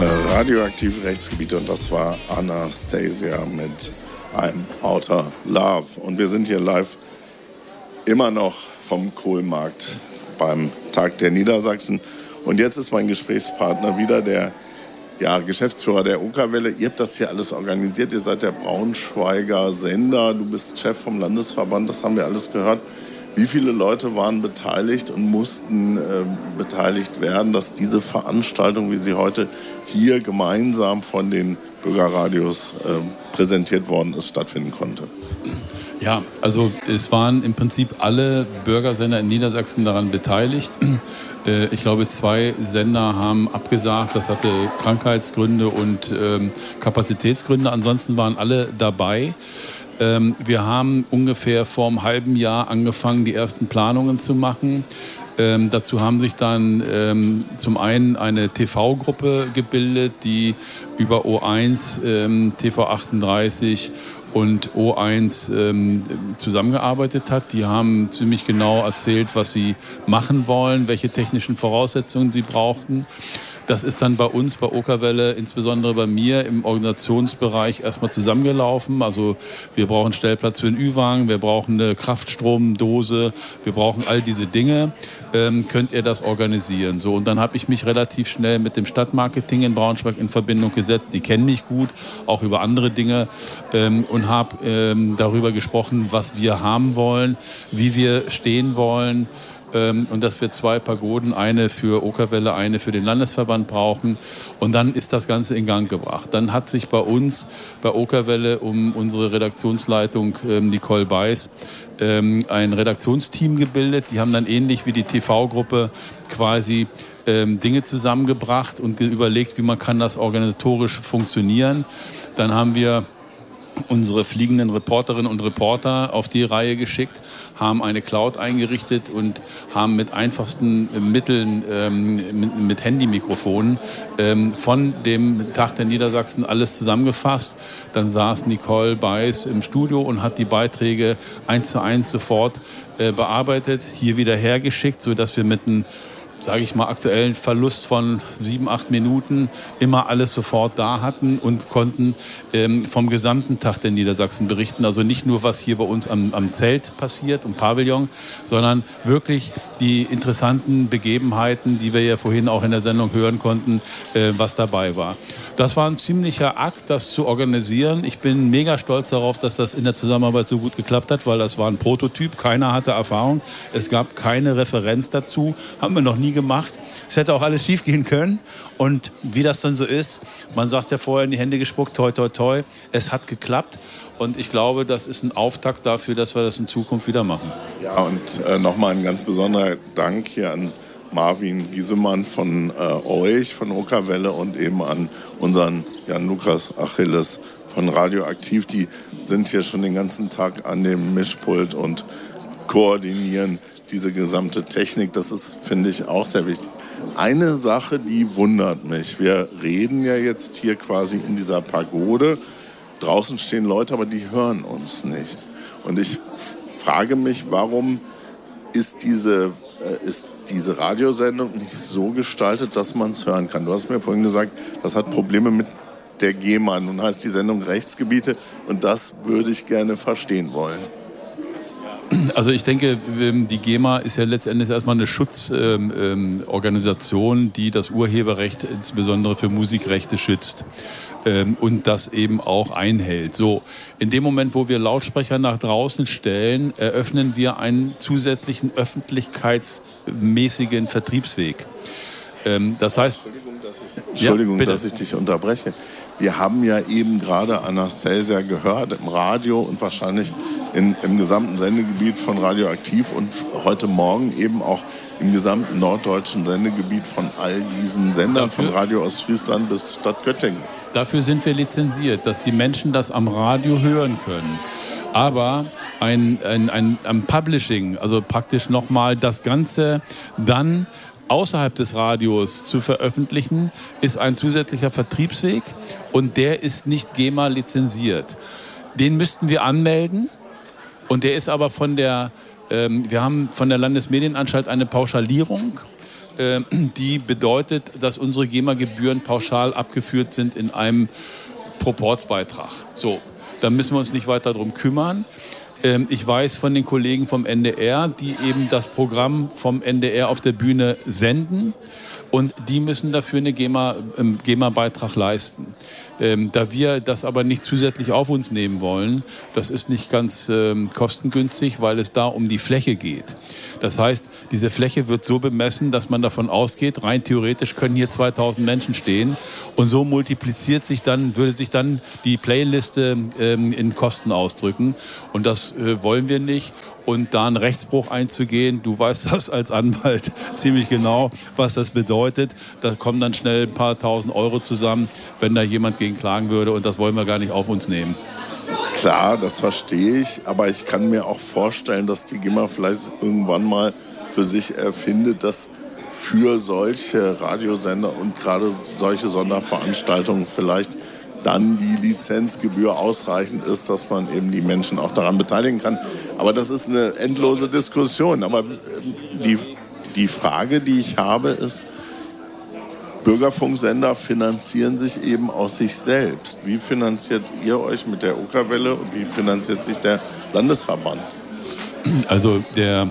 Radioaktive Rechtsgebiete, und das war Anastasia mit I'm Outer Love. Und wir sind hier live immer noch vom Kohlmarkt beim Tag der Niedersachsen. Und jetzt ist mein Gesprächspartner wieder der Geschäftsführer der Okerwelle. Ihr habt das hier alles organisiert. Ihr seid der Braunschweiger Sender. Du bist Chef vom Landesverband. Das haben wir alles gehört. Wie viele Leute waren beteiligt und mussten beteiligt werden, dass diese Veranstaltung, wie sie heute hier gemeinsam von den Bürgerradios präsentiert worden ist, stattfinden konnte? Ja, also es waren im Prinzip alle Bürgersender in Niedersachsen daran beteiligt. Ich glaube, 2 Sender haben abgesagt. Das hatte Krankheitsgründe und Kapazitätsgründe. Ansonsten waren alle dabei. Wir haben ungefähr vor einem halben Jahr angefangen, die ersten Planungen zu machen. Dazu haben sich dann zum einen eine TV-Gruppe gebildet, die über O1, TV38 und O1 zusammengearbeitet hat. Die haben ziemlich genau erzählt, was sie machen wollen, welche technischen Voraussetzungen sie brauchten. Das ist dann bei uns, bei Okerwelle, insbesondere bei mir im Organisationsbereich erstmal zusammengelaufen. Also wir brauchen Stellplatz für einen Ü-Wagen, wir brauchen eine Kraftstromdose, wir brauchen all diese Dinge. Könnt ihr das organisieren? So, und dann habe ich mich relativ schnell mit dem Stadtmarketing in Braunschweig in Verbindung gesetzt. Die kennen mich gut, auch über andere Dinge, und habe darüber gesprochen, was wir haben wollen, wie wir stehen wollen. Und dass wir 2 Pagoden, eine für Okerwelle, eine für den Landesverband brauchen. Und dann ist das Ganze in Gang gebracht. Dann hat sich bei uns, bei Okerwelle, um unsere Redaktionsleitung Nicole Beiß, ein Redaktionsteam gebildet. Die haben dann ähnlich wie die TV-Gruppe quasi Dinge zusammengebracht und überlegt, wie man kann das organisatorisch funktionieren. Dann haben wir unsere fliegenden Reporterinnen und Reporter auf die Reihe geschickt, haben eine Cloud eingerichtet und haben mit einfachsten Mitteln, mit Handymikrofonen, von dem Tag der Niedersachsen alles zusammengefasst. Dann saß Nicole Beiß im Studio und hat die Beiträge 1:1 sofort bearbeitet, hier wieder hergeschickt, sodass wir mit einem, sage ich mal, aktuellen Verlust von 7-8 Minuten immer alles sofort da hatten und konnten vom gesamten Tag der Niedersachsen berichten. Also nicht nur, was hier bei uns am Zelt passiert, im Pavillon, sondern wirklich die interessanten Begebenheiten, die wir ja vorhin auch in der Sendung hören konnten, was dabei war. Das war ein ziemlicher Akt, das zu organisieren. Ich bin mega stolz darauf, dass das in der Zusammenarbeit so gut geklappt hat, weil das war ein Prototyp. Keiner hatte Erfahrung. Es gab keine Referenz dazu. Haben wir noch nie gemacht. Es hätte auch alles schief gehen können. Und wie das dann so ist, man sagt ja vorher in die Hände gespuckt, toi, toi, toi. Es hat geklappt. Und ich glaube, das ist ein Auftakt dafür, dass wir das in Zukunft wieder machen. Ja, und nochmal ein ganz besonderer Dank hier an Marvin Giesemann von euch, von Okerwelle, und eben an unseren Jan-Lukas Achilles von Radioaktiv. Die sind hier schon den ganzen Tag an dem Mischpult und koordinieren diese gesamte Technik. Das ist, finde ich, auch sehr wichtig. Eine Sache, die wundert mich. Wir reden ja jetzt hier quasi in dieser Pagode. Draußen stehen Leute, aber die hören uns nicht. Und ich frage mich, warum ist diese Radiosendung nicht so gestaltet, dass man es hören kann? Du hast mir vorhin gesagt, das hat Probleme mit der GEMA. Nun heißt die Sendung Rechtsgebiete, und das würde ich gerne verstehen wollen. Also ich denke, die GEMA ist ja letztendlich erstmal eine Schutzorganisation, die das Urheberrecht insbesondere für Musikrechte schützt und das eben auch einhält. So, in dem Moment, wo wir Lautsprecher nach draußen stellen, eröffnen wir einen zusätzlichen öffentlichkeitsmäßigen Vertriebsweg. Das heißt... Entschuldigung, dass ich dich unterbreche. Wir haben ja eben gerade Anastasia gehört im Radio und wahrscheinlich im gesamten Sendegebiet von Radioaktiv und heute Morgen eben auch im gesamten norddeutschen Sendegebiet von all diesen Sendern, von Radio Ostfriesland bis Stadt Göttingen. Dafür sind wir lizenziert, dass die Menschen das am Radio hören können. Aber ein Publishing, also praktisch nochmal das Ganze dann außerhalb des Radios zu veröffentlichen, ist ein zusätzlicher Vertriebsweg und der ist nicht GEMA lizenziert. Den müssten wir anmelden und der ist aber wir haben von der Landesmedienanstalt eine Pauschalierung. die bedeutet, dass unsere GEMA-Gebühren pauschal abgeführt sind in einem Proporzbeitrag. So, da müssen wir uns nicht weiter drum kümmern. Ich weiß von den Kollegen vom NDR, die eben das Programm vom NDR auf der Bühne senden. Und die müssen dafür einen GEMA-Beitrag leisten. Da wir das aber nicht zusätzlich auf uns nehmen wollen, das ist nicht ganz kostengünstig, weil es da um die Fläche geht. Das heißt, diese Fläche wird so bemessen, dass man davon ausgeht, rein theoretisch können hier 2000 Menschen stehen. Und so würde sich dann die Playliste in Kosten ausdrücken. Und das wollen wir nicht. Und da einen Rechtsbruch einzugehen, du weißt das als Anwalt ziemlich genau, was das bedeutet. Da kommen dann schnell ein paar tausend Euro zusammen, wenn da jemand gegen klagen würde. Und das wollen wir gar nicht auf uns nehmen. Klar, das verstehe ich. Aber ich kann mir auch vorstellen, dass die GEMA vielleicht irgendwann mal für sich erfindet, dass für solche Radiosender und gerade solche Sonderveranstaltungen vielleicht dann die Lizenzgebühr ausreichend ist, dass man eben die Menschen auch daran beteiligen kann. Aber das ist eine endlose Diskussion. Aber die Frage, die ich habe, ist, Bürgerfunksender finanzieren sich eben aus sich selbst. Wie finanziert ihr euch mit der Okerwelle und wie finanziert sich der Landesverband? Also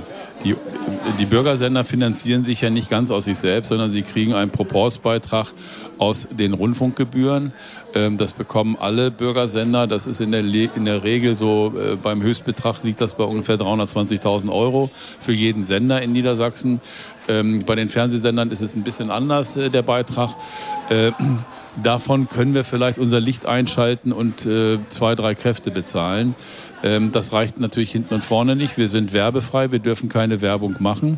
die Bürgersender finanzieren sich ja nicht ganz aus sich selbst, sondern sie kriegen einen Proporzbeitrag aus den Rundfunkgebühren. Das bekommen alle Bürgersender. Das ist in der Regel so, beim Höchstbetrag liegt das bei ungefähr 320.000 Euro für jeden Sender in Niedersachsen. Bei den Fernsehsendern ist es ein bisschen anders, der Beitrag. Davon können wir vielleicht unser Licht einschalten und 2, 3 Kräfte bezahlen. Das reicht natürlich hinten und vorne nicht. Wir sind werbefrei, wir dürfen keine Werbung machen.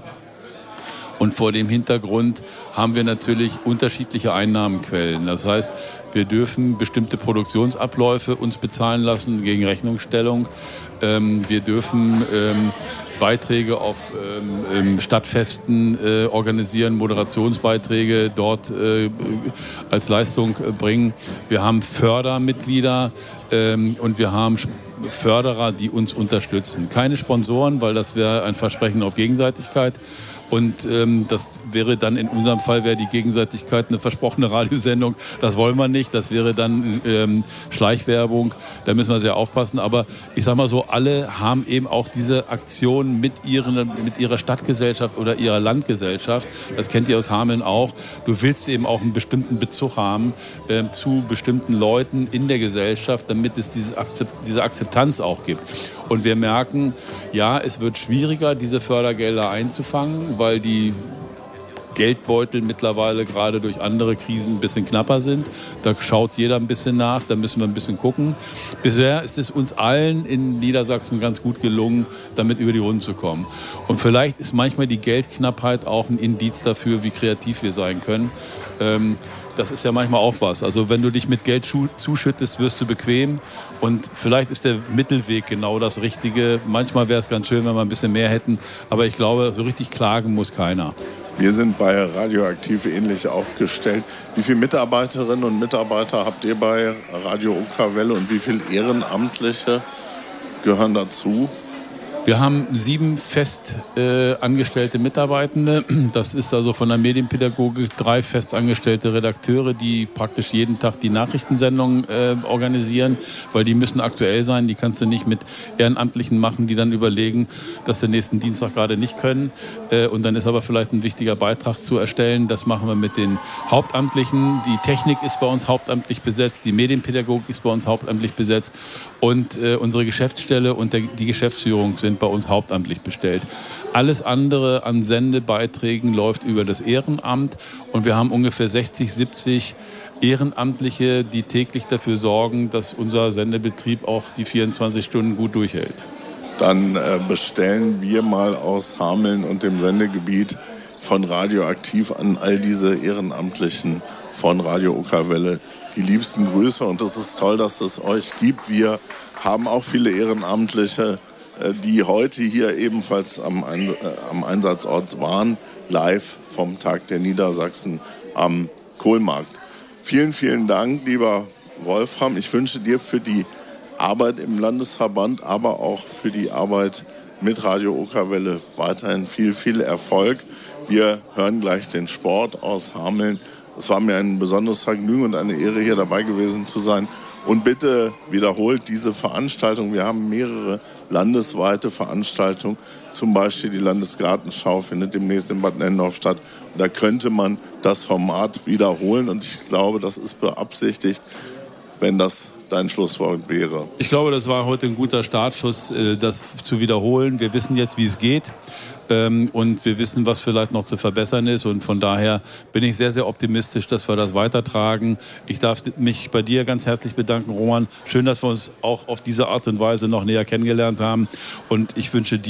Und vor dem Hintergrund haben wir natürlich unterschiedliche Einnahmenquellen. Das heißt, wir dürfen bestimmte Produktionsabläufe uns bezahlen lassen gegen Rechnungsstellung. Wir dürfen Beiträge auf Stadtfesten organisieren, Moderationsbeiträge dort als Leistung bringen. Wir haben Fördermitglieder und wir haben Förderer, die uns unterstützen. Keine Sponsoren, weil das wäre ein Versprechen auf Gegenseitigkeit. Und das wäre dann in unserem Fall, wäre die Gegenseitigkeit eine versprochene Radiosendung. Das wollen wir nicht. Das wäre dann Schleichwerbung. Da müssen wir sehr aufpassen. Aber ich sag mal so, alle haben eben auch diese Aktion mit ihrer Stadtgesellschaft oder ihrer Landgesellschaft. Das kennt ihr aus Hameln auch. Du willst eben auch einen bestimmten Bezug haben zu bestimmten Leuten in der Gesellschaft, damit es diese Akzeptanz auch gibt. Und wir merken, ja, es wird schwieriger, diese Fördergelder einzufangen, weil die Geldbeutel mittlerweile gerade durch andere Krisen ein bisschen knapper sind. Da schaut jeder ein bisschen nach, da müssen wir ein bisschen gucken. Bisher ist es uns allen in Niedersachsen ganz gut gelungen, damit über die Runden zu kommen. Und vielleicht ist manchmal die Geldknappheit auch ein Indiz dafür, wie kreativ wir sein können. Das ist ja manchmal auch was. Also wenn du dich mit Geld zuschüttest, wirst du bequem. Und vielleicht ist der Mittelweg genau das Richtige. Manchmal wäre es ganz schön, wenn wir ein bisschen mehr hätten. Aber ich glaube, so richtig klagen muss keiner. Wir sind bei Radioaktiv ähnlich aufgestellt. Wie viele Mitarbeiterinnen und Mitarbeiter habt ihr bei Radio Okerwelle und wie viele Ehrenamtliche gehören dazu? Wir haben 7 fest angestellte Mitarbeitende. Das ist also von der Medienpädagogik 3 festangestellte Redakteure, die praktisch jeden Tag die Nachrichtensendung organisieren, weil die müssen aktuell sein. Die kannst du nicht mit Ehrenamtlichen machen, die dann überlegen, dass sie nächsten Dienstag gerade nicht können. Und dann ist aber vielleicht ein wichtiger Beitrag zu erstellen. Das machen wir mit den Hauptamtlichen. Die Technik ist bei uns hauptamtlich besetzt, die Medienpädagogik ist bei uns hauptamtlich besetzt und unsere Geschäftsstelle und die Geschäftsführung sind bei uns hauptamtlich bestellt. Alles andere an Sendebeiträgen läuft über das Ehrenamt und wir haben ungefähr 60, 70 Ehrenamtliche, die täglich dafür sorgen, dass unser Sendebetrieb auch die 24 Stunden gut durchhält. Dann bestellen wir mal aus Hameln und dem Sendegebiet von Radioaktiv an all diese Ehrenamtlichen von Radio Okerwelle die liebsten Grüße und es ist toll, dass es euch gibt. Wir haben auch viele Ehrenamtliche, die heute hier ebenfalls am Einsatzort waren, live vom Tag der Niedersachsen am Kohlmarkt. Vielen, vielen Dank, lieber Wolfram. Ich wünsche dir für die Arbeit im Landesverband, aber auch für die Arbeit mit Radio Okerwelle weiterhin viel, viel Erfolg. Wir hören gleich den Sport aus Hameln. Es war mir ein besonderes Vergnügen und eine Ehre, hier dabei gewesen zu sein. Und bitte wiederholt diese Veranstaltung. Wir haben mehrere landesweite Veranstaltungen. Zum Beispiel die Landesgartenschau findet demnächst in Bad Nennendorf statt. Und da könnte man das Format wiederholen. Und ich glaube, das ist beabsichtigt, wenn das dein Schlusswort wäre. Ich glaube, das war heute ein guter Startschuss, das zu wiederholen. Wir wissen jetzt, wie es geht. Und wir wissen, was vielleicht noch zu verbessern ist. Und von daher bin ich sehr, sehr optimistisch, dass wir das weitertragen. Ich darf mich bei dir ganz herzlich bedanken, Roman. Schön, dass wir uns auch auf diese Art und Weise noch näher kennengelernt haben. Und ich wünsche dir